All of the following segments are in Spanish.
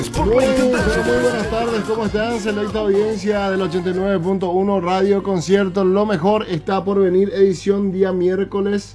Muy buenas tardes, ¿cómo están? Selecta audiencia del 89.1 Radio Concierto. Lo mejor está por venir, edición día miércoles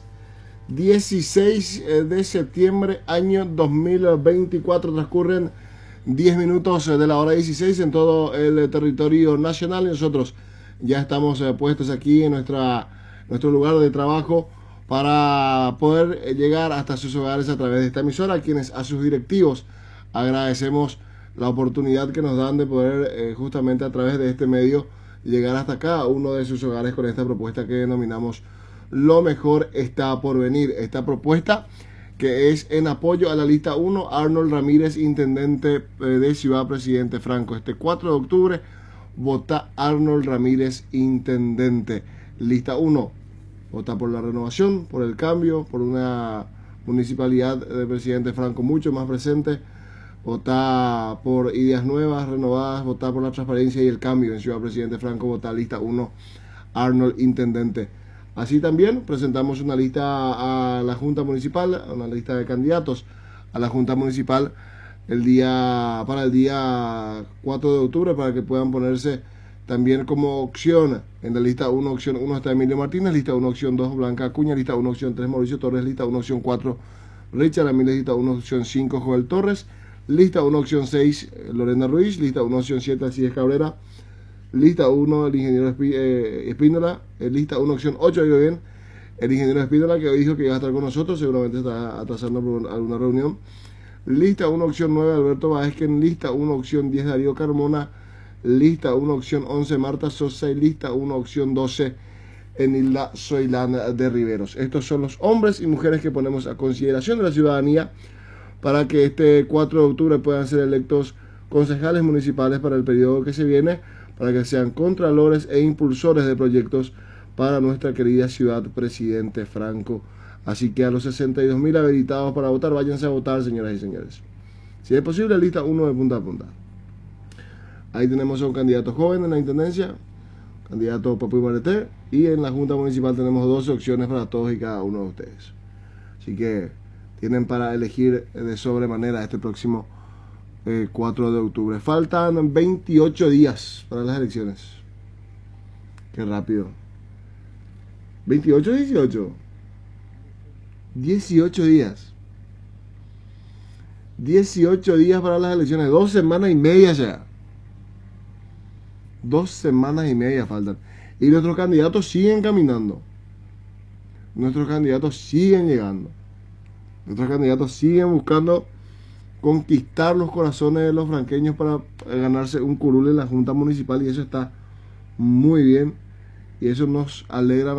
16 de septiembre, año 2024. Transcurren 10 minutos de la hora 16 en todo el territorio nacional y nosotros ya estamos puestos aquí en nuestro lugar de trabajo para poder llegar hasta sus hogares a través de esta emisora, a quienes a sus directivos agradecemos la oportunidad que nos dan de poder justamente a través de este medio llegar hasta cada uno de sus hogares con esta propuesta que denominamos Lo mejor está por venir. Esta propuesta que es en apoyo a la lista 1, Arnold Ramírez, intendente de Ciudad Presidente Franco. Este 4 de octubre vota Arnold Ramírez, intendente. Lista 1, vota por la renovación, por el cambio, por una municipalidad de Presidente Franco mucho más presente. Vota por ideas nuevas, renovadas, vota por la transparencia y el cambio en Ciudad Presidente Franco, vota lista 1, Arnold, intendente. Así también presentamos una lista a la Junta Municipal, una lista de candidatos a la Junta Municipal para el día 4 de octubre, para que puedan ponerse también como opción. En la lista 1, opción 1 está Emilio Martínez, lista 1, opción 2, Blanca Acuña, lista 1, opción 3, Mauricio Torres, lista 1, opción 4, Richard Ramírez, lista 1, opción 5, Joel Torres, lista 1, opción 6, Lorena Ruiz, lista 1, opción 7, Alcides Cabrera, lista 1, el ingeniero Espíndola, lista 1, opción 8, digo bien, el ingeniero Espíndola, que hoy dijo que iba a estar con nosotros, seguramente está atrasando por alguna reunión. Lista 1, opción 9, Alberto Baezquen, lista 1, opción 10, Darío Carmona, lista 1, opción 11, Marta Sosa, y lista 1, opción 12, Enilda Soilán de Riveros. Estos son los hombres y mujeres que ponemos a consideración de la ciudadanía para que este 4 de octubre puedan ser electos concejales municipales para el periodo que se viene, para que sean contralores e impulsores de proyectos para nuestra querida Ciudad Presidente Franco. Así que a los 62.000 habilitados para votar, váyanse a votar, señoras y señores. Si es posible, lista 1 de punta a punta. Ahí tenemos a un candidato joven en la intendencia, candidato Papu Mareté, y en la Junta Municipal tenemos 12 opciones para todos y cada uno de ustedes. Así que tienen para elegir de sobremanera este próximo 4 de octubre. Faltan 28 días para las elecciones. Qué rápido. 28 o 18. 18 días. 18 días para las elecciones. 2 semanas y media ya. 2 semanas y media faltan. Y nuestros candidatos siguen caminando. Nuestros candidatos siguen llegando. Nuestros candidatos siguen buscando conquistar los corazones de los franqueños para ganarse un curul en la Junta Municipal, y eso está muy bien y eso nos alegra.